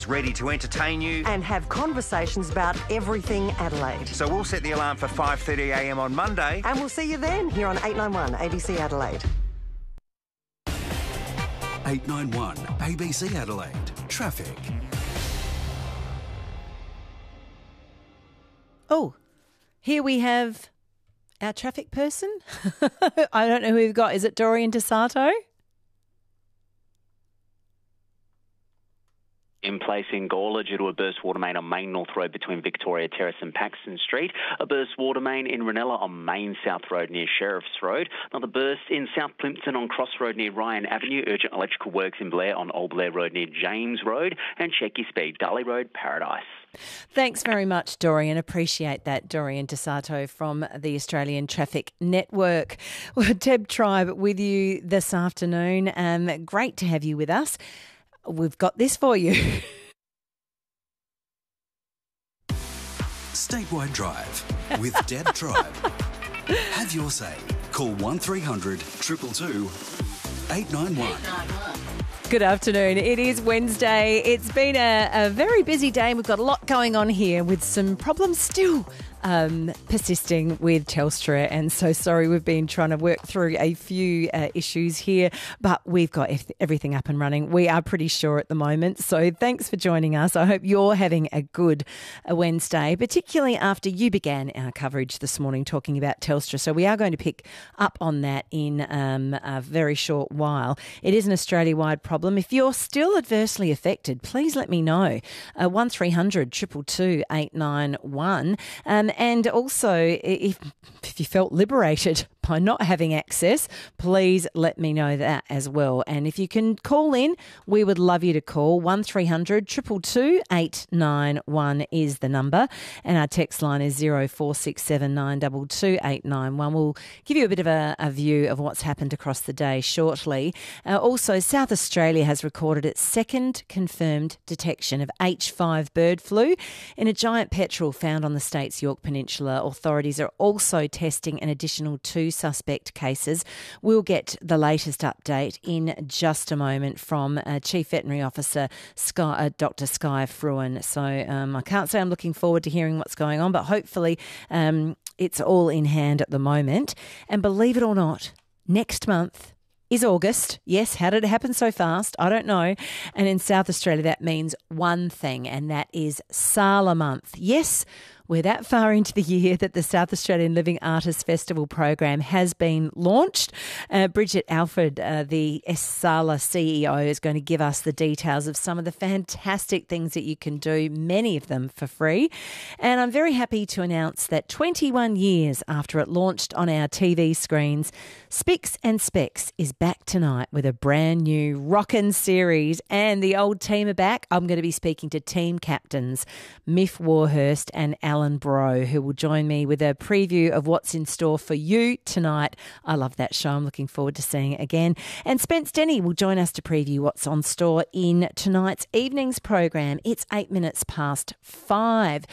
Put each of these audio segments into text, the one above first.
Ready to entertain you and have conversations about everything Adelaide. So we'll set the alarm for 5:30am on Monday. And we'll see you then here on 891 ABC Adelaide. 891 ABC Adelaide. Traffic. Oh, here we have our traffic person. I don't know who we've got. Is it Dorian DeSato? In place in Gawler due to a burst water main on Main North Road between Victoria Terrace and Paxton Street. A burst water main in Ranella on Main South Road near Sheriff's Road. Another burst in South Plympton on Cross Road near Ryan Avenue. Urgent electrical works in Blair on Old Blair Road near James Road. And check your speed, Darley Road, Paradise. Thanks very much, Dorian. Appreciate that. Dorian DeSato from the Australian Traffic Network. Well, Deb Tribe with you this afternoon. Great to have you with us. We've got this for you. Statewide Drive with Deb Tribe. Have your say. Call 1300 222 891. Good afternoon. It is Wednesday. It's been a very busy day. We've got a lot going on here with some problems still persisting with Telstra, and so sorry, we've been trying to work through a few issues here, but we've got everything up and running. We are pretty sure at the moment, so thanks for joining us. I hope you're having a good Wednesday, particularly after you began our coverage this morning talking about Telstra, so we are going to pick up on that in a very short while. It is an Australia-wide problem. If you're still adversely affected, please let me know. 1300 222 891. And also, if you felt liberated by not having access, please let me know that as well. And if you can call in, we would love you to call. 1300 222 891 is the number. And our text line is 0467 922 891. We'll give you a bit of a view of what's happened across the day shortly. Also, South Australia has recorded its second confirmed detection of H5 bird flu in a giant petrel found on the state's York Peninsula. Authorities are also testing an additional 2 suspect cases. We'll get the latest update in just a moment from Chief Veterinary Officer Dr. Skye Fruin. So I can't say I'm looking forward to hearing what's going on, but hopefully it's all in hand at the moment. And believe it or not, next month is August. Yes, how did it happen so fast? I don't know. And in South Australia, that means one thing, and that is Sala Month. Yes, we're that far into the year that the South Australian Living Artists Festival program has been launched. Bridget Alford, the Sala CEO, is going to give us the details of some of the fantastic things that you can do, many of them for free. And I'm very happy to announce that 21 years after it launched on our TV screens, Spicks and Specs is back tonight with a brand new rockin' series, and the old team are back. I'm going to be speaking to team captains Miff Warhurst and Alan Bro, who will join me with a preview of what's in store for you tonight. I love that show. I'm looking forward to seeing it again. And Spence Denny will join us to preview what's on store in tonight's evening's program. It's 8 minutes past 5.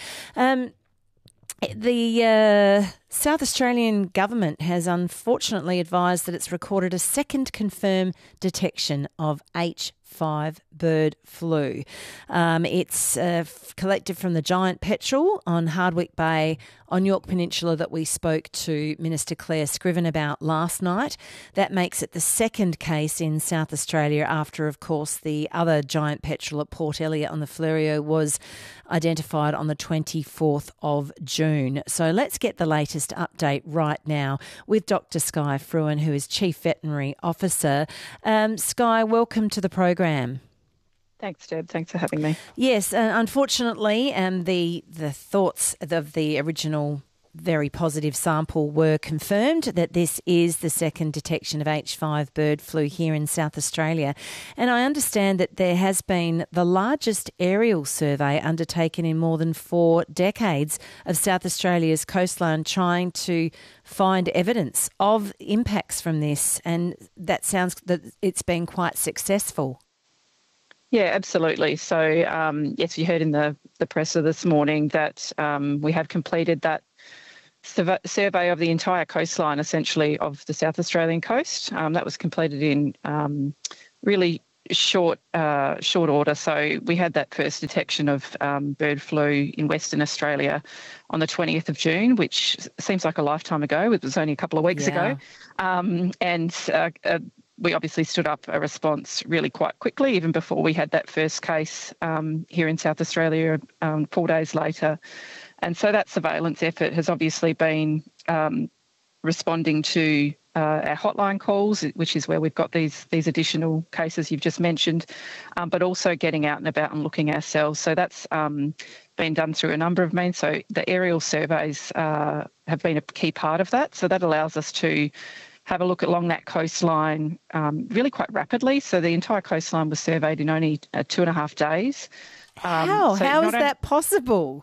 The South Australian government has unfortunately advised that it's recorded a second confirmed detection of H5 bird flu. It's collected from the giant petrel on Hardwick Bay on York Peninsula that we spoke to Minister Claire Scriven about last night. That makes it the second case in South Australia after, of course, the other giant petrel at Port Elliot on the Fleurieu was identified on the 24th of June. So let's get the latest update right now with Dr. Skye Fruin, who is Chief Veterinary Officer. Skye, welcome to the program. Thanks, Deb. Thanks for having me. Yes, unfortunately, the thoughts of the original very positive sample were confirmed that this is the second detection of H5 bird flu here in South Australia. And I understand that there has been the largest aerial survey undertaken in more than 4 decades of South Australia's coastline trying to find evidence of impacts from this. And that sounds that it's been quite successful. Yeah, absolutely. So, yes, you heard in the presser this morning that we have completed that survey of the entire coastline, essentially, of the South Australian coast. That was completed in really short order. So we had that first detection of bird flu in Western Australia on the 20th of June, which seems like a lifetime ago. It was only a couple of weeks ago. We obviously stood up a response really quite quickly, even before we had that first case here in South Australia 4 days later. And so that surveillance effort has obviously been responding to our hotline calls, which is where we've got these additional cases you've just mentioned, but also getting out and about and looking ourselves. So that's been done through a number of means. So the aerial surveys have been a key part of that. So that allows us to have a look along that coastline really quite rapidly. So the entire coastline was surveyed in only 2.5 days. How is that possible?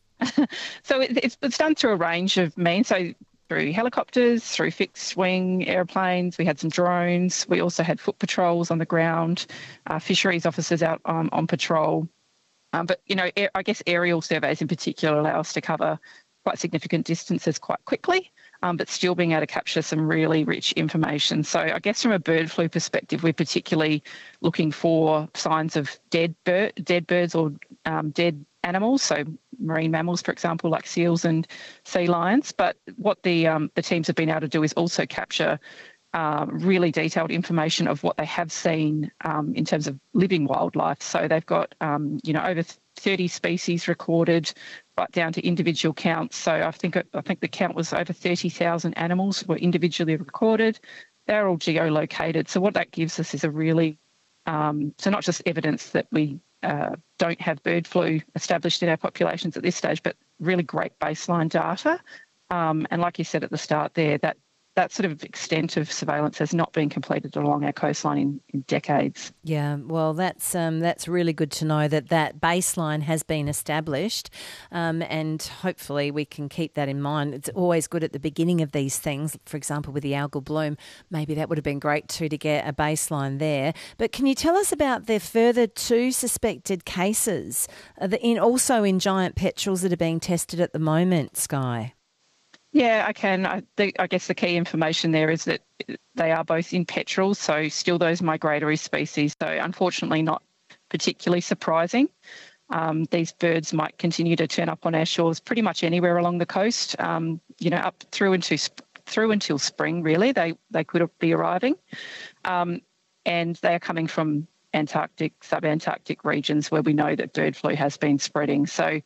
So it's done through a range of means. So through helicopters, through fixed-wing airplanes. We had some drones. We also had foot patrols on the ground, fisheries officers out on patrol. But, I guess aerial surveys in particular allow us to cover quite significant distances quite quickly, but still being able to capture some really rich information. So I guess from a bird flu perspective, we're particularly looking for signs of dead birds or dead animals, so marine mammals, for example, like seals and sea lions. But what the teams have been able to do is also capture really detailed information of what they have seen in terms of living wildlife. So they've got, over 30 species recorded, right down to individual counts. So I think the count was over 30,000 animals were individually recorded. They're all geolocated. So what that gives us is a really, so not just evidence that we don't have bird flu established in our populations at this stage, but really great baseline data. And like you said at the start there, that sort of extent of surveillance has not been completed along our coastline in decades. Yeah, well, that's really good to know that baseline has been established, and hopefully we can keep that in mind. It's always good at the beginning of these things, for example, with the algal bloom. Maybe that would have been great too to get a baseline there. But can you tell us about the further 2 suspected cases, also in giant petrels that are being tested at the moment, Sky? Yeah, I can. I guess the key information there is that they are both in petrels, so still those migratory species. So unfortunately not particularly surprising. These birds might continue to turn up on our shores pretty much anywhere along the coast, up through until spring, really. They could be arriving. And they are coming from Antarctic, subantarctic regions where we know that bird flu has been spreading. So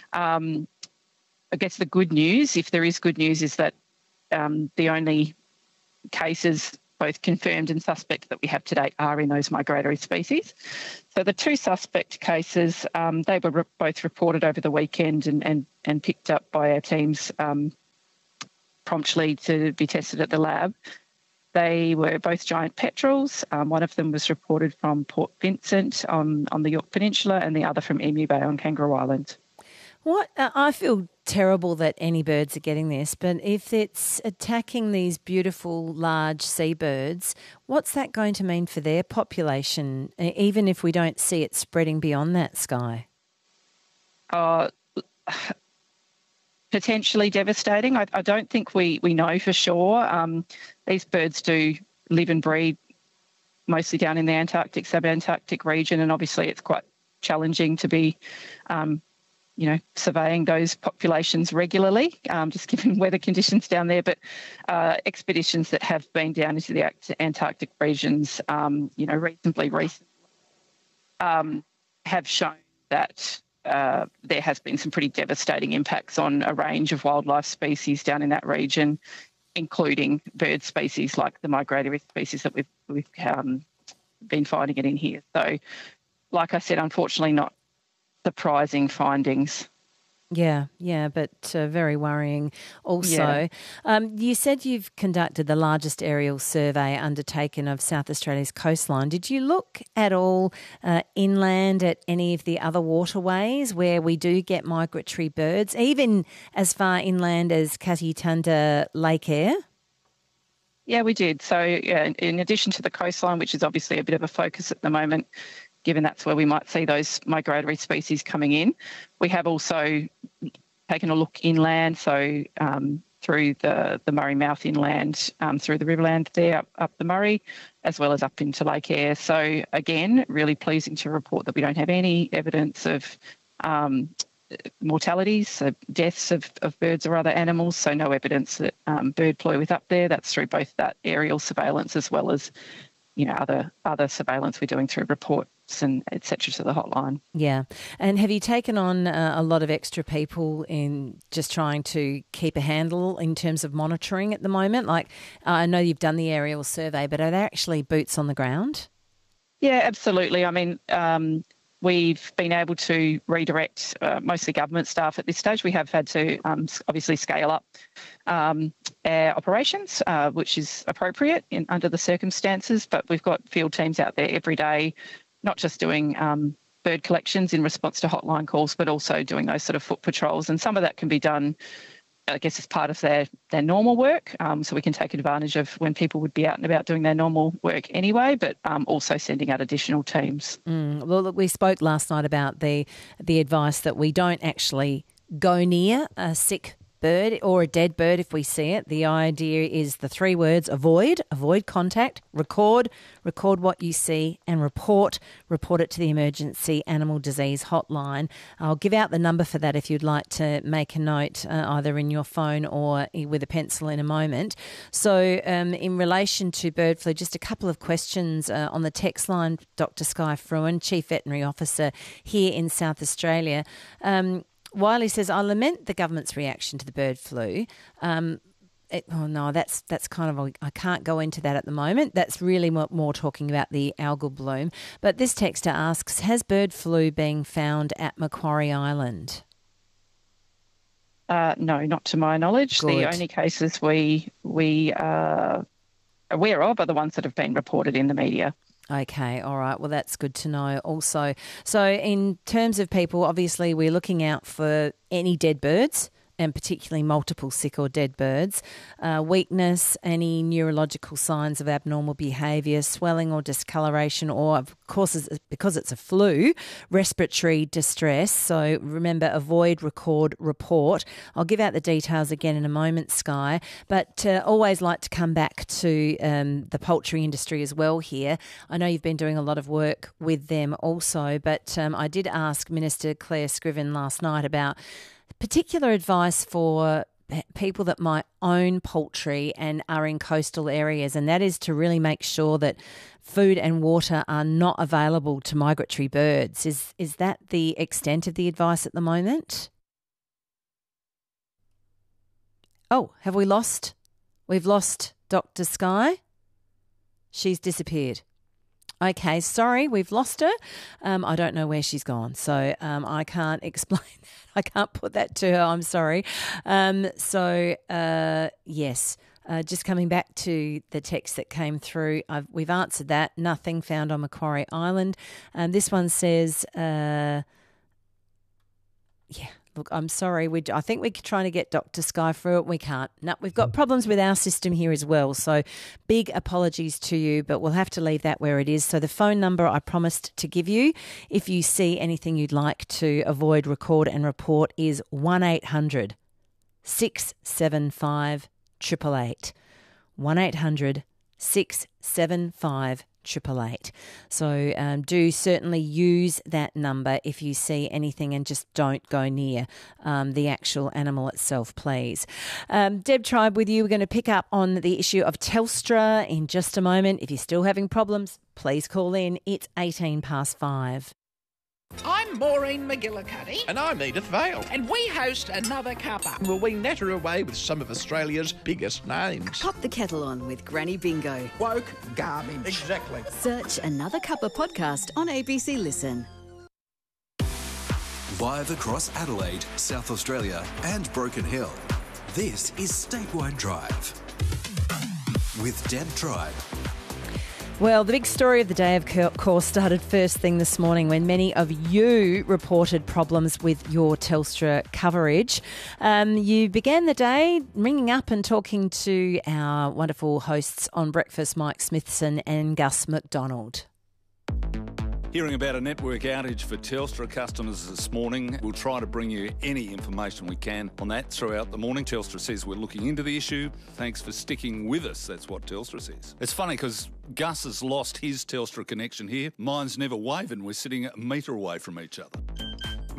I guess the good news, if there is good news, is that the only cases, both confirmed and suspect, that we have to date are in those migratory species. So the 2 suspect cases, they were both reported over the weekend and picked up by our teams promptly to be tested at the lab. They were both giant petrels. One of them was reported from Port Vincent on the Yorke Peninsula and the other from Emu Bay on Kangaroo Island. I feel terrible that any birds are getting this, but if it's attacking these beautiful large seabirds, what's that going to mean for their population, even if we don't see it spreading beyond that, Sky? Potentially devastating. I don't think we know for sure. These birds do live and breed mostly down in the Antarctic, subantarctic region, and obviously it's quite challenging to be surveying those populations regularly, just given weather conditions down there. But expeditions that have been down into the Antarctic regions, reasonably recently, have shown that there has been some pretty devastating impacts on a range of wildlife species down in that region, including bird species like the migratory species that we've been finding it in here. So, like I said, unfortunately not surprising findings. Yeah, but very worrying also. Yeah. You said you've conducted the largest aerial survey undertaken of South Australia's coastline. Did you look at all inland at any of the other waterways where we do get migratory birds, even as far inland as Cutty-Tunda Lake Eyre? Yeah, we did. So in addition to the coastline, which is obviously a bit of a focus at the moment, given that's where we might see those migratory species coming in. We have also taken a look inland, so through the Murray Mouth inland, through the Riverland there up the Murray, as well as up into Lake Eyre. So again, really pleasing to report that we don't have any evidence of mortalities, so deaths of birds or other animals, so no evidence that bird flu is up there. That's through both that aerial surveillance as well as, other surveillance we're doing through reports and et cetera to the hotline. Yeah. And have you taken on a lot of extra people in just trying to keep a handle in terms of monitoring at the moment? Like, I know you've done the aerial survey, but are there actually boots on the ground? Yeah, absolutely. I mean, we've been able to redirect mostly government staff at this stage. We have had to obviously scale up our operations, which is appropriate under the circumstances, but we've got field teams out there every day, not just doing bird collections in response to hotline calls, but also doing those sort of foot patrols. And some of that can be done, I guess, as part of their normal work, so we can take advantage of when people would be out and about doing their normal work anyway, but also sending out additional teams. Well, look, we spoke last night about the advice that we don't actually go near a sick bird or a dead bird if we see it. The idea is the 3 words: avoid contact, record what you see, and report it to the Emergency Animal Disease Hotline. I'll give out the number for that if you'd like to make a note, either in your phone or with a pencil in a moment. So in relation to bird flu, just a couple of questions on the text line. Dr. Skye Fruin, Chief Veterinary Officer here in South Australia. Wiley says, I lament the government's reaction to the bird flu. That's kind of, I can't go into that at the moment. That's really more talking about the algal bloom. But this texter asks, has bird flu been found at Macquarie Island? No, not to my knowledge. Good. The only cases we are aware of are the ones that have been reported in the media. Okay, all right. Well, that's good to know also. So in terms of people, obviously we're looking out for any dead birds, and particularly multiple sick or dead birds, weakness, any neurological signs of abnormal behaviour, swelling or discoloration, or of course, because it's a flu, respiratory distress. So remember, avoid, record, report. I'll give out the details again in a moment, Skye, but always like to come back to the poultry industry as well here. I know you've been doing a lot of work with them also, but I did ask Minister Claire Scriven last night about particular advice for people that might own poultry and are in coastal areas, and that is to really make sure that food and water are not available to migratory birds. Is that the extent of the advice at the moment? Oh, have we lost? We've lost Dr. Skye. She's disappeared. Okay, sorry, we've lost her. I don't know where she's gone, so I can't explain that. I can't put that to her, I'm sorry. Yes, just coming back to the text that came through, we've answered that. Nothing found on Macquarie Island. This one says, look, I'm sorry. I think we're trying to get Dr. Skye through it. We can't. No, we've got problems with our system here as well. So big apologies to you, but we'll have to leave that where it is. So the phone number I promised to give you, if you see anything you'd like to avoid, record and report, is 1-800 675 888. 1-800 675 888. So do certainly use that number if you see anything, and just don't go near the actual animal itself, please. Deb Tribe with you. We're going to pick up on the issue of Telstra in just a moment. If you're still having problems, please call in. It's 5:18. I'm Maureen McGillicuddy. And I'm Edith Vale. And we host Another Cuppa. Will we natter away with some of Australia's biggest names? Pop the kettle on with Granny Bingo. Woke garbage. Exactly. Search Another Cuppa podcast on ABC Listen. Live across Adelaide, South Australia and Broken Hill, this is Statewide Drive with Deb Tribe. Well, the big story of the day, of course, started first thing this morning when many of you reported problems with your Telstra coverage. You began the day ringing up and talking to our wonderful hosts on Breakfast, Mike Smithson and Gus McDonald. Hearing about a network outage for Telstra customers this morning. We'll try to bring you any information we can on that throughout the morning. Telstra says we're looking into the issue. Thanks for sticking with us. That's what Telstra says. It's funny because Gus has lost his Telstra connection here. Mine's never waving. We're sitting a metre away from each other.